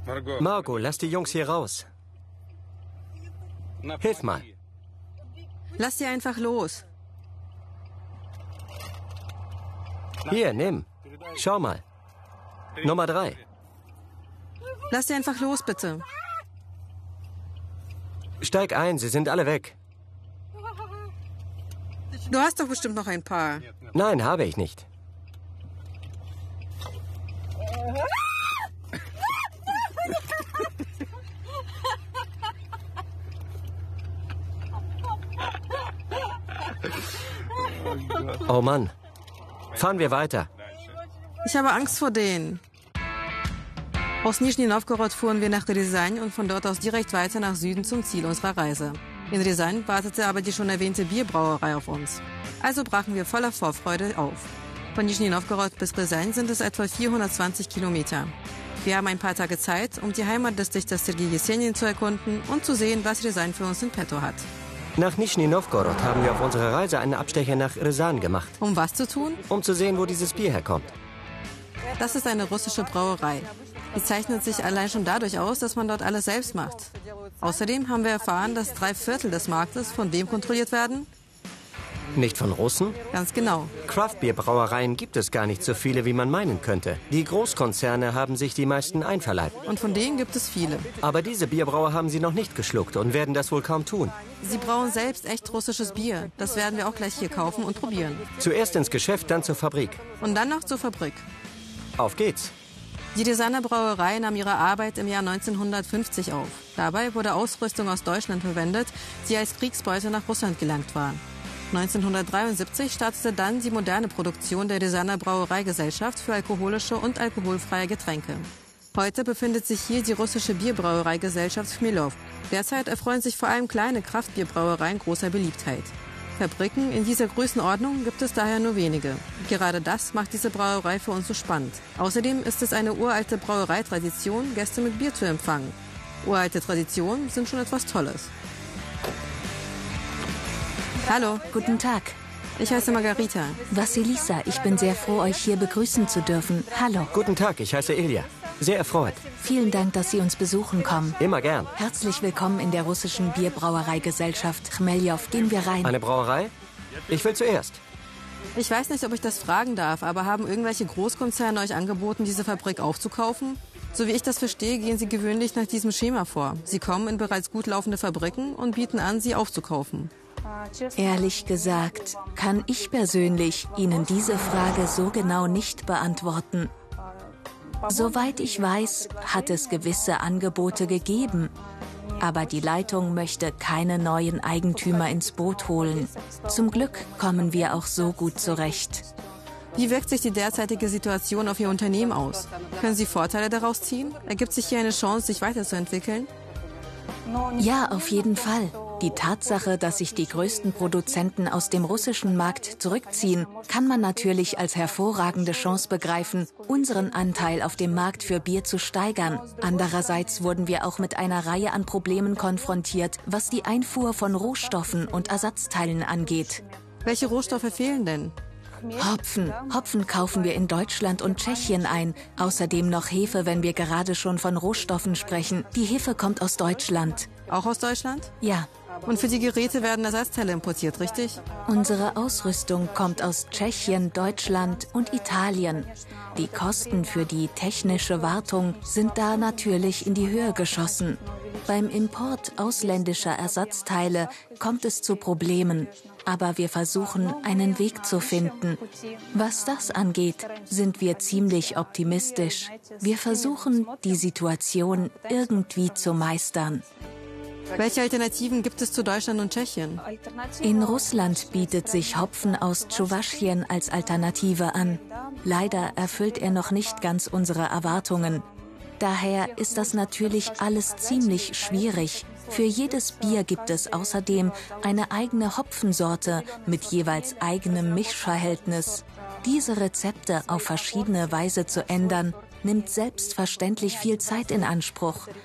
Margot, lass die Jungs hier raus. Hilf mal. Lass sie einfach los. Hier, nimm. Schau mal. Nummer 3. Lass sie einfach los, bitte. Steig ein, sie sind alle weg. Du hast doch bestimmt noch ein paar. Nein, habe ich nicht. Oh Mann. Fahren wir weiter. Ich habe Angst vor denen. Aus Nischni Nowgorod fuhren wir nach Rязань und von dort aus direkt weiter nach Süden zum Ziel unserer Reise. In Rязань wartete aber die schon erwähnte Bierbrauerei auf uns. Also brachen wir voller Vorfreude auf. Von Nischni Nowgorod bis Rязань sind es etwa 420 Kilometer. Wir haben ein paar Tage Zeit, um die Heimat des Dichters Sergei Jesenin zu erkunden und zu sehen, was Rязань für uns in petto hat. Nach Nischni Nowgorod haben wir auf unserer Reise einen Abstecher nach Rязань gemacht. Um was zu tun? Um zu sehen, wo dieses Bier herkommt. Das ist eine russische Brauerei. Die zeichnet sich allein schon dadurch aus, dass man dort alles selbst macht. Außerdem haben wir erfahren, dass 3/4 des Marktes von wem kontrolliert werden? Nicht von Russen? Ganz genau. Craft-Bier-Brauereien gibt es gar nicht so viele, wie man meinen könnte. Die Großkonzerne haben sich die meisten einverleibt. Und von denen gibt es viele. Aber diese Bierbrauer haben sie noch nicht geschluckt und werden das wohl kaum tun. Sie brauen selbst echt russisches Bier. Das werden wir auch gleich hier kaufen und probieren. Zuerst ins Geschäft, dann zur Fabrik. Und dann noch zur Fabrik. Auf geht's. Die Rязаner Brauerei nahm ihre Arbeit im Jahr 1950 auf. Dabei wurde Ausrüstung aus Deutschland verwendet, die als Kriegsbeute nach Russland gelangt war. 1973 startete dann die moderne Produktion der Rязаner Brauereigesellschaft für alkoholische und alkoholfreie Getränke. Heute befindet sich hier die russische Bierbrauereigesellschaft Chmelov. Derzeit erfreuen sich vor allem kleine Kraftbierbrauereien großer Beliebtheit. Fabriken in dieser Größenordnung gibt es daher nur wenige. Gerade das macht diese Brauerei für uns so spannend. Außerdem ist es eine uralte Brauereitradition, Gäste mit Bier zu empfangen. Uralte Traditionen sind schon etwas Tolles. Hallo. Guten Tag. Ich heiße Margarita. Vassilisa, ich bin sehr froh, euch hier begrüßen zu dürfen. Hallo. Guten Tag, ich heiße Ilja. Sehr erfreut. Vielen Dank, dass Sie uns besuchen kommen. Immer gern. Herzlich willkommen in der russischen Bierbrauereigesellschaft Chmeljow. Gehen wir rein. Eine Brauerei? Ich will zuerst. Ich weiß nicht, ob ich das fragen darf, aber haben irgendwelche Großkonzerne euch angeboten, diese Fabrik aufzukaufen? So wie ich das verstehe, gehen sie gewöhnlich nach diesem Schema vor. Sie kommen in bereits gut laufende Fabriken und bieten an, sie aufzukaufen. Ehrlich gesagt, kann ich persönlich Ihnen diese Frage so genau nicht beantworten. Soweit ich weiß, hat es gewisse Angebote gegeben. Aber die Leitung möchte keine neuen Eigentümer ins Boot holen. Zum Glück kommen wir auch so gut zurecht. Wie wirkt sich die derzeitige Situation auf Ihr Unternehmen aus? Können Sie Vorteile daraus ziehen? Ergibt sich hier eine Chance, sich weiterzuentwickeln? Ja, auf jeden Fall. Die Tatsache, dass sich die größten Produzenten aus dem russischen Markt zurückziehen, kann man natürlich als hervorragende Chance begreifen, unseren Anteil auf dem Markt für Bier zu steigern. Andererseits wurden wir auch mit einer Reihe an Problemen konfrontiert, was die Einfuhr von Rohstoffen und Ersatzteilen angeht. Welche Rohstoffe fehlen denn? Hopfen. Hopfen kaufen wir in Deutschland und Tschechien ein. Außerdem noch Hefe, wenn wir gerade schon von Rohstoffen sprechen. Die Hefe kommt aus Deutschland. Auch aus Deutschland? Ja. Und für die Geräte werden Ersatzteile importiert, richtig? Unsere Ausrüstung kommt aus Tschechien, Deutschland und Italien. Die Kosten für die technische Wartung sind da natürlich in die Höhe geschossen. Beim Import ausländischer Ersatzteile kommt es zu Problemen. Aber wir versuchen, einen Weg zu finden. Was das angeht, sind wir ziemlich optimistisch. Wir versuchen, die Situation irgendwie zu meistern. Welche Alternativen gibt es zu Deutschland und Tschechien? In Russland bietet sich Hopfen aus Tschuwaschien als Alternative an. Leider erfüllt er noch nicht ganz unsere Erwartungen. Daher ist das natürlich alles ziemlich schwierig. Für jedes Bier gibt es außerdem eine eigene Hopfensorte mit jeweils eigenem Mischverhältnis. Diese Rezepte auf verschiedene Weise zu ändern, nimmt selbstverständlich viel Zeit in Anspruch.